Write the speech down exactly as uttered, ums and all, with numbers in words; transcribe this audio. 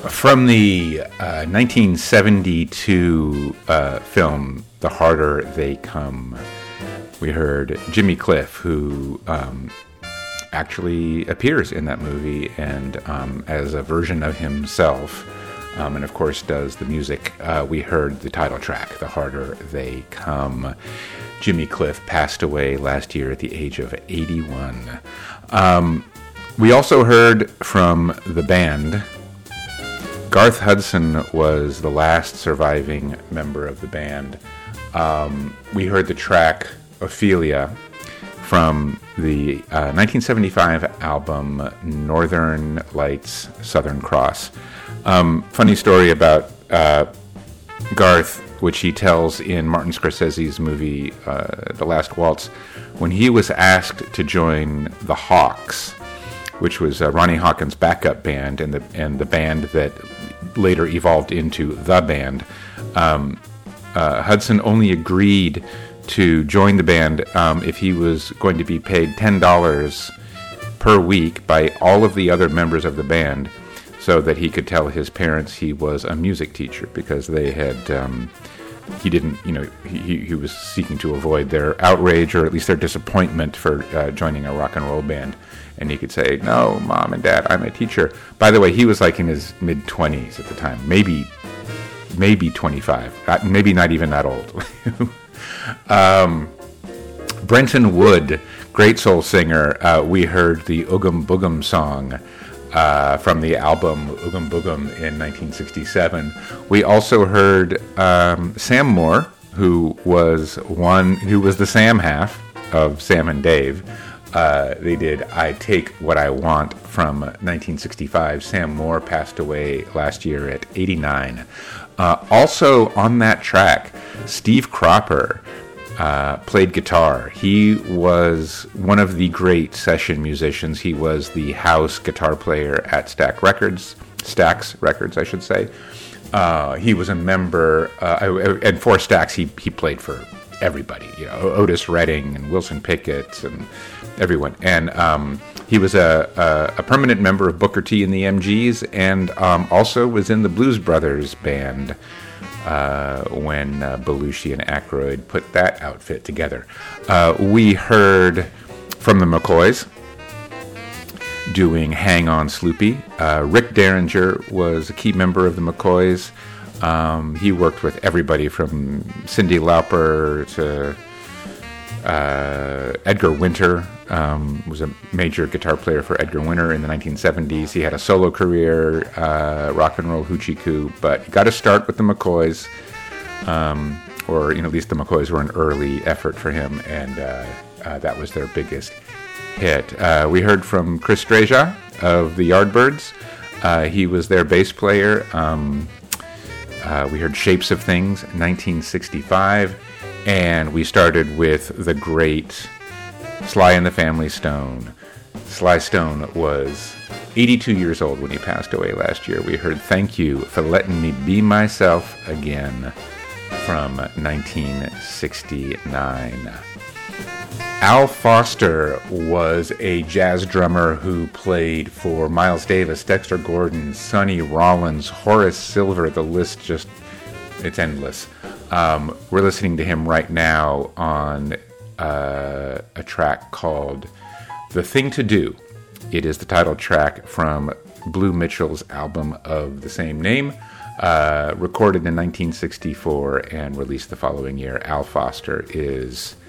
From the uh, nineteen seventy-two uh, film The Harder They Come, we heard Jimmy Cliff, who um, actually appears in that movie and um, as a version of himself, um, and of course does the music. Uh, we heard the title track, The Harder They Come. Jimmy Cliff passed away last year at the age of eighty-one. Um, we also heard from the band. Garth Hudson was the last surviving member of the band. Um, we heard the track Ophelia from the uh, nineteen seventy-five album Northern Lights, Southern Cross. Um, funny story about uh, Garth, which he tells in Martin Scorsese's movie uh, The Last Waltz. When he was asked to join the Hawks, which was uh, Ronnie Hawkins' backup band and the and the band that later evolved into The Band, um, uh, Hudson only agreed to join the band um, if he was going to be paid ten dollars per week by all of the other members of the band, so that he could tell his parents he was a music teacher, because they had um, he didn't, you know, he, he was seeking to avoid their outrage, or at least their disappointment for uh, joining a rock and roll band. And he could say, no, Mom and Dad, I'm a teacher. By the way, he was like in his mid-twenties at the time, maybe maybe twenty-five, maybe not even that old. um, Brenton Wood, great soul singer. Uh, we heard the Oogum Boogum song uh, from the album Oogum Boogum in nineteen sixty-seven. We also heard um, Sam Moore, who was one, who was the Sam half of Sam and Dave. Uh, they did I Take What I Want from nineteen sixty-five. Sam Moore passed away last year at eighty-nine. Uh, also on that track, Steve Cropper uh, played guitar. He was one of the great session musicians. He was the house guitar player at Stax Records, Stax Records, I should say. Uh, he was a member, uh, and for Stax, he, he played for everybody, you know, Otis Redding and Wilson Pickett and everyone. And um, he was a, a, a permanent member of Booker T and the M Gs, and um, also was in the Blues Brothers band uh, when uh, Belushi and Aykroyd put that outfit together. Uh, we heard from the McCoys doing Hang On Sloopy. Uh, Rick Derringer was a key member of the McCoys. Um, he worked with everybody from Cyndi Lauper to uh, Edgar Winter. Um, was a major guitar player for Edgar Winter in the nineteen seventies. He had a solo career, uh, rock and roll hoochie coo, but he got to start with the McCoys, um, or you know, at least the McCoys were an early effort for him, and uh, uh, that was their biggest hit. Uh, we heard from Chris Streja of the Yardbirds. Uh, he was their bass player. Um, Uh, we heard Shapes of Things, nineteen sixty-five, and we started with the great Sly and the Family Stone. Sly Stone was eighty-two years old when he passed away last year. We heard Thank You for Letting Me Be Myself Again from nineteen sixty-nine. Al Foster was a jazz drummer who played for Miles Davis, Dexter Gordon, Sonny Rollins, Horace Silver. The list just, it's endless. Um, we're listening to him right now on uh, a track called The Thing to Do. It is the title track from Blue Mitchell's album of the same name, uh, recorded in nineteen sixty-four and released the following year. Al Foster is